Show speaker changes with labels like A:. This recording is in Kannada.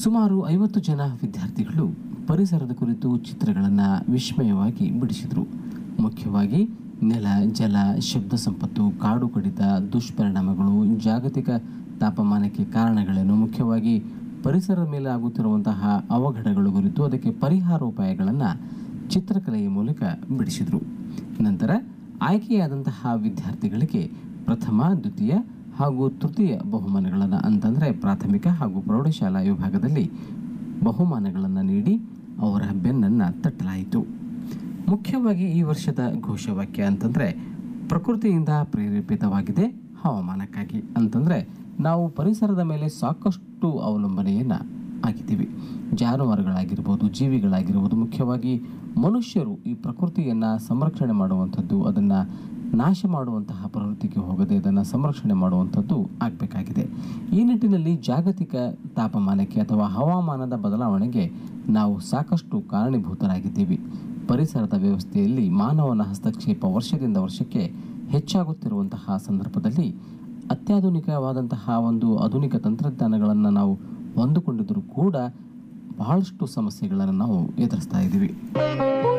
A: ಸುಮಾರು 50 ಜನ ವಿದ್ಯಾರ್ಥಿಗಳು ಪರಿಸರದ ಕುರಿತು ಚಿತ್ರಗಳನ್ನು ವಿಸ್ಮಯವಾಗಿ ಬಿಡಿಸಿದರು. ಮುಖ್ಯವಾಗಿ ನೆಲ, ಜಲ, ಶಬ್ದ ಸಂಪತ್ತು, ಕಾಡು ಕಡಿತ, ದುಷ್ಪರಿಣಾಮಗಳು, ಜಾಗತಿಕ ತಾಪಮಾನಕ್ಕೆ ಕಾರಣಗಳೇನು, ಮುಖ್ಯವಾಗಿ ಪರಿಸರದ ಮೇಲೆ ಆಗುತ್ತಿರುವಂತಹ ಅವಘಡಗಳ ಕುರಿತು ಅದಕ್ಕೆ ಪರಿಹಾರೋಪಾಯಗಳನ್ನು ಚಿತ್ರಕಲೆಯ ಮೂಲಕ ಬಿಡಿಸಿದರು. ನಂತರ ಆಯ್ಕೆಯಾದಂತಹ ವಿದ್ಯಾರ್ಥಿಗಳಿಗೆ ಪ್ರಥಮ, ದ್ವಿತೀಯ ಹಾಗೂ ತೃತೀಯ ಬಹುಮಾನಗಳನ್ನು ಅಂತಂದರೆ ಪ್ರಾಥಮಿಕ ಹಾಗೂ ಪ್ರೌಢಶಾಲಾ ವಿಭಾಗದಲ್ಲಿ ಬಹುಮಾನಗಳನ್ನು ನೀಡಿ ಅವರ ಬೆನ್ನನ್ನು ತಟ್ಟಲಾಯಿತು. ಮುಖ್ಯವಾಗಿ ಈ ವರ್ಷದ ಘೋಷವಾಕ್ಯ ಅಂತಂದರೆ ಪ್ರಕೃತಿಯಿಂದ ಪ್ರೇರೇಪಿತವಾಗಿದೆ ಹವಾಮಾನಕ್ಕಾಗಿ. ಅಂತಂದರೆ ನಾವು ಪರಿಸರದ ಮೇಲೆ ಸಾಕಷ್ಟು ಅವಲಂಬನೆಯನ್ನು ಆಗಿದ್ದೀವಿ. ಜಾನುವಾರುಗಳಾಗಿರ್ಬೋದು, ಜೀವಿಗಳಾಗಿರ್ಬೋದು, ಮುಖ್ಯವಾಗಿ ಮನುಷ್ಯರು ಈ ಪ್ರಕೃತಿಯನ್ನು ಸಂರಕ್ಷಣೆ ಮಾಡುವಂಥದ್ದು, ಅದನ್ನು ನಾಶ ಮಾಡುವಂತಹ ಪ್ರವೃತ್ತಿಗೆ ಹೋಗದೆ ಅದನ್ನು ಸಂರಕ್ಷಣೆ ಮಾಡುವಂಥದ್ದು ಆಗಬೇಕಾಗಿದೆ. ಈ ನಿಟ್ಟಿನಲ್ಲಿ ಜಾಗತಿಕ ತಾಪಮಾನಕ್ಕೆ ಅಥವಾ ಹವಾಮಾನದ ಬದಲಾವಣೆಗೆ ನಾವು ಸಾಕಷ್ಟು ಕಾರಣೀಭೂತರಾಗಿದ್ದೀವಿ. ಪರಿಸರದ ವ್ಯವಸ್ಥೆಯಲ್ಲಿ ಮಾನವನ ಹಸ್ತಕ್ಷೇಪ ವರ್ಷದಿಂದ ವರ್ಷಕ್ಕೆ ಹೆಚ್ಚಾಗುತ್ತಿರುವಂತಹ ಸಂದರ್ಭದಲ್ಲಿ ಅತ್ಯಾಧುನಿಕವಾದಂತಹ ಆಧುನಿಕ ತಂತ್ರಜ್ಞಾನಗಳನ್ನು ನಾವು ಹೊಂದಿಕೊಂಡಿದ್ದರೂ ಕೂಡ ಬಹಳಷ್ಟು ಸಮಸ್ಯೆಗಳನ್ನು ನಾವು ಎದುರಿಸ್ತಾ ಇದ್ದೀವಿ.